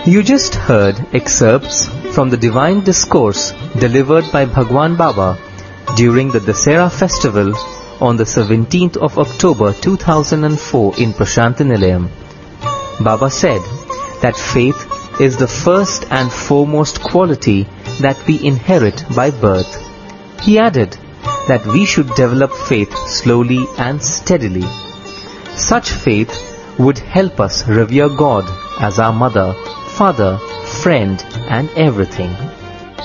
You just heard excerpts from the Divine Discourse delivered by Bhagwan Baba during the Dasera festival on the 17th of October 2004 in Prashantinilayam. Baba said that faith is the first and foremost quality that we inherit by birth. He added that we should develop faith slowly and steadily. Such faith would help us revere God as our mother, father, friend, and everything.